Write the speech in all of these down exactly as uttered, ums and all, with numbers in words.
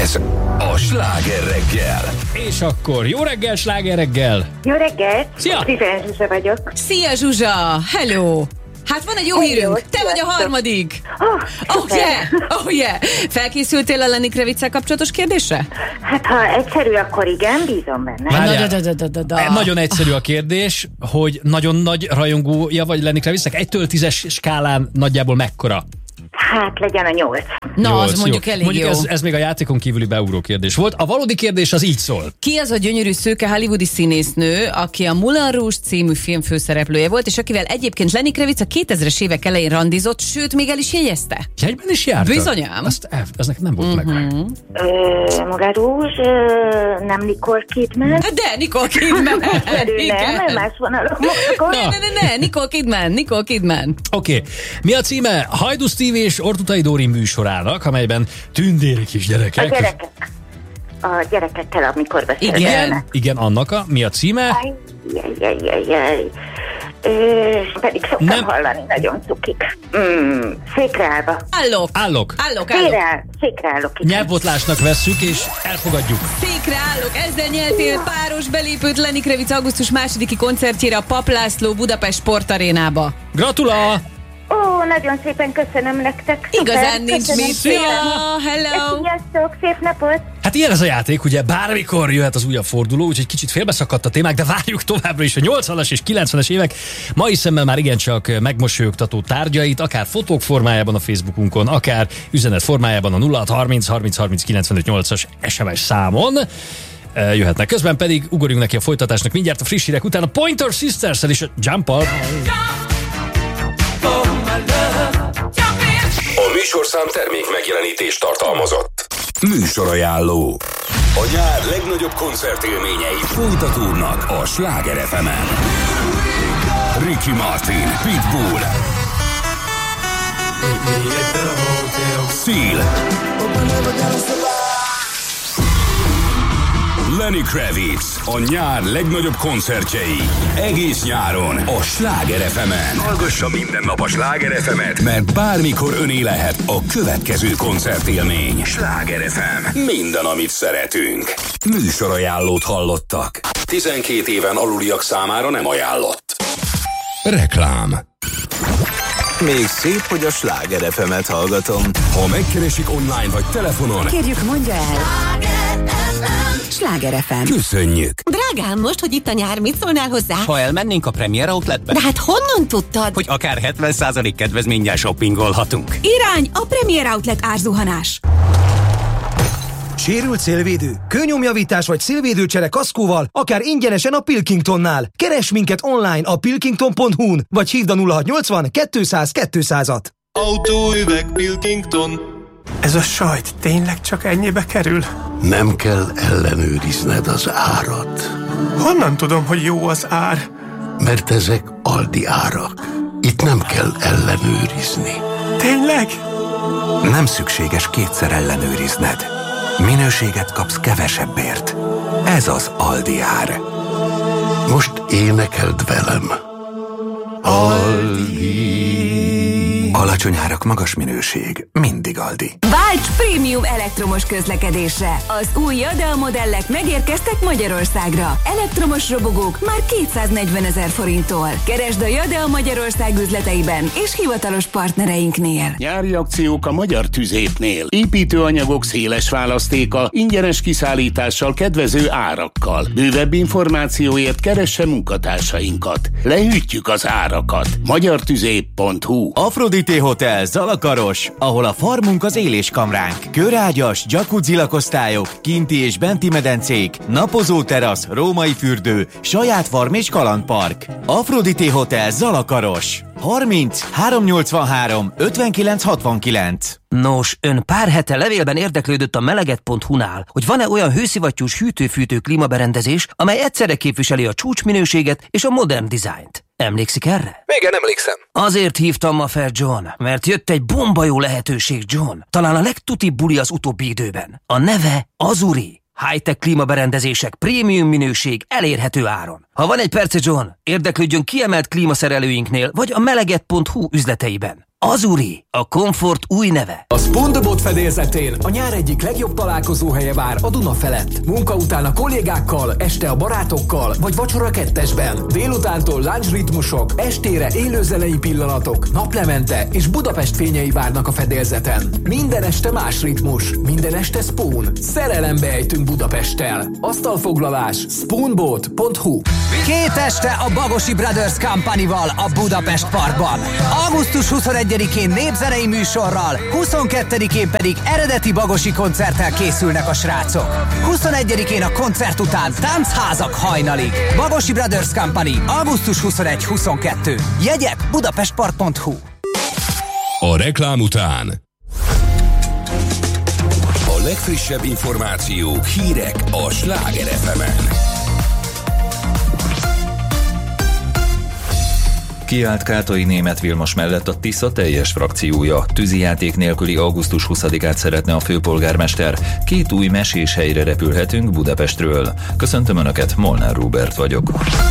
Ez a Sláger reggel. És akkor jó reggel, Sláger reggel! Jó reggelt! Szia! Szia, Zsuzsa vagyok. Szia, Zsuzsa! Hello! Hát van egy jó Hello, hírünk, te vagy a sziasztok. harmadik! Oh, Oh yeah! Oh yeah! Felkészültél a Lenny Kravitz-szel kapcsolatos kérdésre? Hát ha egyszerű, akkor igen, bízom benne. Várjál. Da, da, da, da, da. Nagyon egyszerű a kérdés, hogy nagyon nagy rajongója vagy Lenny Kravitznek? Egytől tízes skálán nagyjából mekkora? Hát legyen a nyolc. Na, Nyolc, az mondjuk jó. elég mondjuk jó. ez, ez még a játékon kívüli beugró kérdés volt. A valódi kérdés az így szól. Ki az a gyönyörű szőke hollywoodi színésznő, aki a Moulin Rouge című film főszereplője volt, és akivel egyébként Lenny Kravitz a kétezres évek elején randizott, sőt, még el is jegyezte? Jegyben is jártak? Bizonyám. Azt, ez nekem nem volt meg. Moulin Rouge, ö, nem Nicole Kidman. De, Nicole Kidman! Egyszerű, Igen. nem, más vonalon mozgok. Ne, ne, ne, ne, Nicole Kidman, Nicole Kidman. Oké. Okay. Mi a címe Hajdú Steve és Ortutai Dóri műsorának, amelyben tündéri kis A gyerekek... gyerekek. A gyerekekkel, amikor beszélnek. Igen, igen, annak a... Mi a címe? Jaj, jaj, jaj, jaj. És pedig szoktam Nem. hallani, nagyon cukik. Mm, székre állva. Állok. Állok. Állok, Székre, állok. áll, székre állok. igen. Nyelvbotlásnak vesszük, és elfogadjuk. Székre állok, ezzel nyertél páros belépőt Lenny Kravitz augusztus másodiki koncertjére a Pap László Budapest Sportarénába. Gratula! Ó, nagyon szépen köszönöm nektek. Szuper, Igazán nincs köszönöm mit. szépen. Szia, hello! Sziasztok, szép napot! Hát ilyen ez a játék, ugye bármikor jöhet az újabb forduló, úgyhogy kicsit félbeszakadt a témák, de várjuk továbbra is a nyolcvanas és kilencvenes évek mai szemmel már igencsak megmosolyogtató tárgyait, akár fotók formájában a Facebookunkon, akár üzenet formájában a nulla hat harminc harminc harminc kilencvenöt nyolcas es em es számon. Jöhetnek. Közben pedig ugorjunk neki a folytatásnak mindjárt a friss hírek után a Pointer Sisters-szel és a Jump-al. A műsorszám termék megjelenítést tartalmazott. Műsorajánló. A nyár legnagyobb koncertélményei folytatódnak a Sláger ef emen. Ricky Martin, Pitbull, Seal, Lenny Kravitz, a nyár legnagyobb koncertjei. Egész nyáron a Sláger ef emen. Hallgassa minden nap a Sláger ef emet, mert bármikor öné lehet a következő koncertélmény. Sláger ef em. Minden, amit szeretünk. Műsorajánlót hallottak. tizenkét éven aluliak számára nem ajánlott. Reklám. Még szép, hogy a Sláger ef emet hallgatom. Ha megkeresik online vagy telefonon, Kérjük, mondja el. Sláger ef em. köszönjük. Drágám, most, hogy itt a nyár, mit szólnál hozzá? Ha elmennénk a Premier Outletbe, De hát honnan tudtad? hogy akár hetven százalék kedvezménnyel shoppingolhatunk. Irány a Premier Outlet árzuhanás. Sérült szélvédő, kőnyomjavítás vagy szélvédőcsere kaszkóval, akár ingyenesen a Pilkingtonnál. Keresd minket online a pilkington pont hu-n, vagy hívd a nulla hat nyolcvan kétszáz kétszázat. Autóüveg Pilkington. Ez a sajt tényleg csak ennyibe kerül? Nem kell ellenőrizned az árat, Honnan tudom, hogy jó az ár? mert ezek Aldi árak. Itt nem kell ellenőrizni. Tényleg? Nem szükséges kétszer ellenőrizned. Minőséget kapsz kevesebbért. Ez az Aldi ár. Most énekeld velem. Aldi. Alacsony árak, magas minőség. Mindig Aldi. Válts prémium elektromos közlekedésre. Az új Jadea modellek megérkeztek Magyarországra. Elektromos robogók már kétszáznegyvenezer forinttól. Keresd a Jadea Magyarország üzleteiben és hivatalos partnereinknél. Nyári akciók a Magyar Tüzépnél. Építőanyagok széles választéka, ingyenes kiszállítással, kedvező árakkal. Bővebb információért keresse munkatársainkat. Lehűtjük az árakat. magyartüzép pont hu. Afrodité Hotel Zalakaros, ahol a farmunk az éléskamránk. Körágyas, jacuzzi lakosztályok, kinti és benti medencék, napozó terasz, római fürdő, saját farm és kalandpark. Afrodité Hotel Zalakaros. harminc háromszáznyolcvanhárom ötvenkilenc hatvankilenc. Nos, ön pár hete levélben érdeklődött a meleget pont hu-nál, hogy van-e olyan hőszivattyús hűtő-fűtő klímaberendezés, amely egyszerre képviseli a csúcsminőséget és a modern dizájnt. Emlékszik erre? Igen, emlékszem. Azért hívtam ma fel, John, mert jött egy bomba jó lehetőség, John. Talán a legtutibb buli az utóbbi időben. A neve Azuri. High-tech klímaberendezések, prémium minőség, elérhető áron. Ha van egy perce, John, érdeklődjön kiemelt klímaszerelőinknél, vagy a meleget pont hu üzleteiben. Azuri, a komfort új neve. A SpoonBot fedélzetén a nyár egyik legjobb találkozóhelye vár a Duna felett. Munka után a kollégákkal, este a barátokkal, vagy vacsora kettesben. Délutántól lunch ritmusok, estére élőzenei pillanatok, naplemente és Budapest fényei várnak a fedélzeten. Minden este más ritmus, minden este Spoon. Szerelembe ejtünk Budapesttel. Asztalfoglalás spoonboat pont hu. Két este a Bagosi Brothers Company-val a Budapest Parkban. augusztus huszonegyedikén népzenei műsorral, huszonkettedikén pedig eredeti bagosi koncerttel készülnek a srácok. huszonegyedikén a koncert után táncházak hajnalig. Bagosi Brothers Company, augusztus huszonegy-huszonkettő. Jegyek budapestpark pont hu. A reklám után a legfrissebb információk, hírek a Sláger ef emen. Kiállt Kátai Németh Vilmos mellett a Tisza teljes frakciója. Tűzijáték nélküli augusztus huszadikát szeretne a főpolgármester. Két új mesés helyre repülhetünk Budapestről. Köszöntöm Önöket, Molnár Róbert vagyok.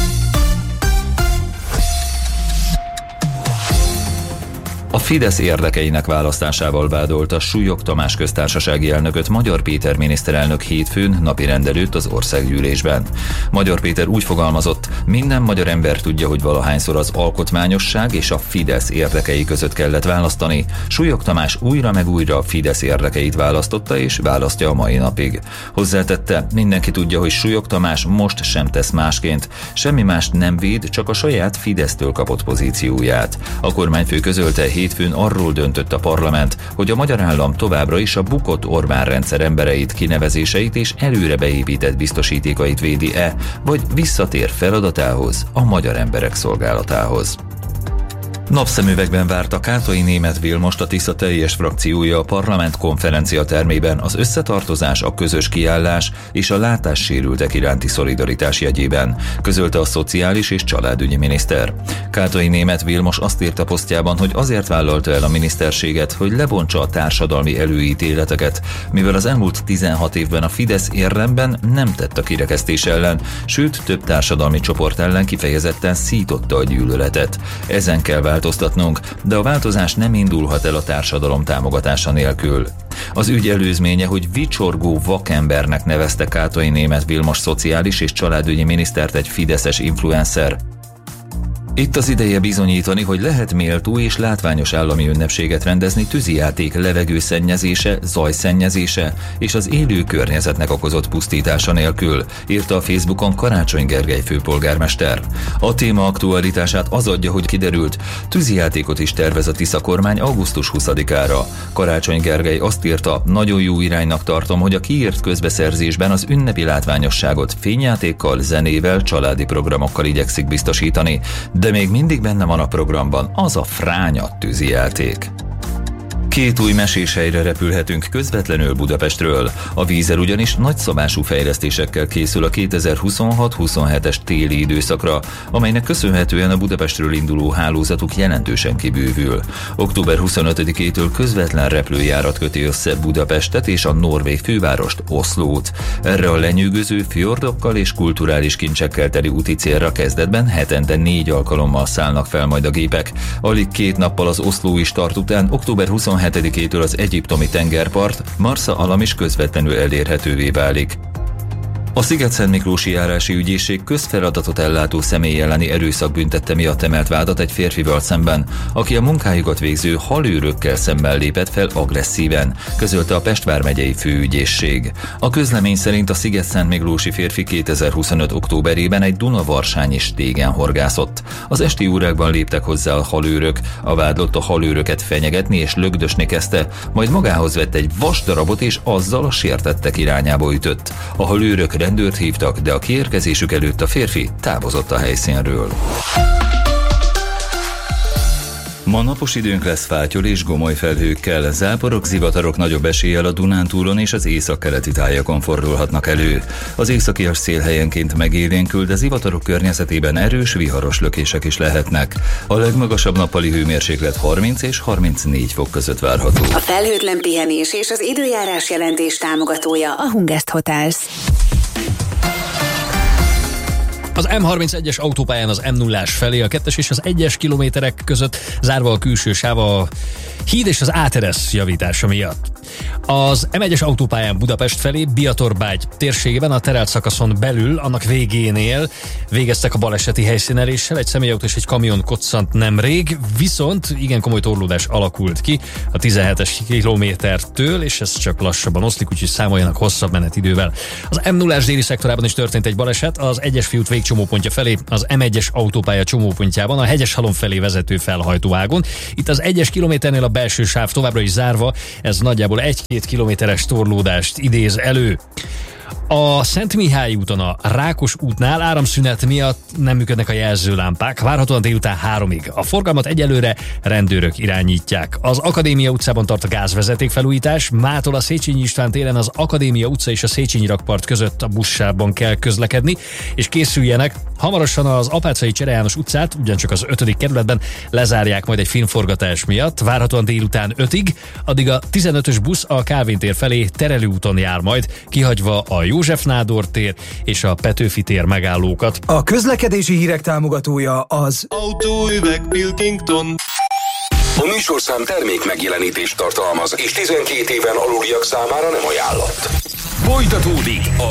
A Fidesz érdekeinek választásával vádolta Súlyog Tamás köztársasági elnököt Magyar Péter miniszterelnök hétfőn napirend előtt az országgyűlésben. Magyar Péter úgy fogalmazott, minden magyar ember tudja, hogy valahányszor az alkotmányosság és a Fidesz érdekei között kellett választani. Súlyog Tamás újra meg újra a Fidesz érdekeit választotta és választja a mai napig. Hozzátette, mindenki tudja, hogy Súlyog Tamás most sem tesz másként. Semmi mást nem véd, csak a saját Fidesztől kapott pozícióját. A kormányfő közölte, hétfőn arról döntött a parlament, hogy a magyar állam továbbra is a bukott Orbán rendszer embereit, kinevezéseit és előre beépített biztosítékait védi-e, vagy visszatér feladatához, a magyar emberek szolgálatához. Napszemüvegben várta Kátai Németh Vilmost a Tisza teljes frakciója a parlament konferencia termében az összetartozás, a közös kiállás és a látássérültek iránti szolidaritás jegyében, közölte a szociális és családügyi miniszter. Kátai Németh Vilmos azt írta posztjában, hogy azért vállalta el a miniszterséget, hogy lebontsa a társadalmi előítéleteket, mivel az elmúlt tizenhat évben a Fidesz érdemben nem tett a kirekesztés ellen, sőt több társadalmi csoport ellen kifejezetten szította a gyűlöletet. Ezen kell változtatnunk, de a változás nem indulhat el a társadalom támogatása nélkül. Az ügy előzménye, hogy vicsorgó vakembernek nevezte Kátai Németh Vilmos szociális és családügyi minisztert egy fideszes influencer. Itt az ideje bizonyítani, hogy lehet méltó és látványos állami ünnepséget rendezni tűzijáték levegőszennyezése, zajszennyezése és az élő környezetnek okozott pusztítása nélkül, írta a Facebookon Karácsony Gergely főpolgármester. A téma aktualitását az adja, hogy kiderült, tűzijátékot is tervez a Tisza kormány augusztus huszadikára. Karácsony Gergely azt írta, nagyon jó iránynak tartom, hogy a kiírt közbeszerzésben az ünnepi látványosságot fényjátékkal, zenével, családi programokkal igyekszik biztosítani, de még mindig benne van a programban az a fránya tűzijáték. Két új mesés helyre repülhetünk közvetlenül Budapestről. A Vízer ugyanis nagyszabású fejlesztésekkel készül a kétezer-huszonhat-huszonhetes téli időszakra, amelynek köszönhetően a Budapestről induló hálózatuk jelentősen kibővül. október huszonötödikétől közvetlen repülőjárat köti össze Budapestet és a norvég fővárost, Oszlót. Erre a lenyűgöző fjordokkal és kulturális kincsekkel teli úti célra kezdetben hetente négy alkalommal szállnak fel majd a gépek. Alig két nappal az oszlói start után október huszonhetedikétől az egyiptomi tengerpart, Marsa Alam is közvetlenül elérhetővé válik. A Szigetszentmiklósi járási ügyészség közfeladatot ellátó személy elleni erőszak büntette miatt emelt vádat egy férfival szemben, aki a munkájukat végző halőrökkel szemben lépett fel agresszíven, közölte a Pest vármegyei főügyészség. A közlemény szerint a Szigetszentmiklósi férfi kétezer-huszonöt októberében egy Dunavarsány stégen horgászott. Az esti órákban léptek hozzá a halőrök, a vádlott a halőröket fenyegetni és lögdösni kezdte, majd magához vett egy vasdarabot és azzal a sértettek irányába ütött. A halőrök rendőrt hívtak, de a kiérkezésük előtt a férfi távozott a helyszínről. Ma napos időnk lesz fátyol és gomoly felhőkkel, záporok, zivatarok nagyobb eséllyel a Dunántúlon és az északkeleti tájakon fordulhatnak elő. Az északias szél helyenként megélénkül, de zivatarok környezetében erős, viharos lökések is lehetnek. A legmagasabb nappali hőmérséklet harminc és harmincnégy fok között várható. A felhőtlen pihenés és az időjárás jelentés támogatója a Hungest Hotels. Az M harmincegyes autópályán az M nullás felé a kettes és az egyes kilométerek között zárva a külső sáv a híd és az áteresz javítása miatt. Az M egyes autópályán Budapest felé Biatorbágy térségében a terelt szakaszon belül, annak végénél végeztek a baleseti helyszíneléssel, egy személyautó és egy kamion koccant nemrég, viszont igen komoly torlódás alakult ki a tizenhetes kilométertől, és ez csak lassabban oszlik, úgyhogy számoljanak hosszabb menetidővel. Az M nullás déli szektorában is történt egy baleset, az egyes fiút végcsomópontja felé, az M egyes autópálya csomópontjában, a Hegyeshalom felé vezető felhajtóágon. Itt az egyes kilométernél a belső sáv továbbra is zárva, ez nagyjából egy-két kilométeres torlódást idéz elő. A Szent Mihály úton a Rákos útnál áramszünet miatt nem működnek a jelzőlámpák, várhatóan délután háromig. A forgalmat egyelőre rendőrök irányítják. Az Akadémia utcában tart a gázvezetékfelújítás, mától a Széchenyi István téren az Akadémia utca és a Széchenyi rakpart között a buszsávban kell közlekedni, és készüljenek, hamarosan az Apáczai Csere János utcát, ugyancsak az ötödik kerületben lezárják majd egy filmforgatás miatt, várhatóan délután ötig, addig a tizenötös busz a Kálvin tér felé Terelőúton jár majd, kihagyva a József Nádor tér és a Petőfi tér megállókat. A közlekedési hírek támogatója az Autóüveg Pilkington. A műsorszám termék megjelenítést tartalmaz, és tizenkét éven aluliak számára nem ajánlott. Folytatódik a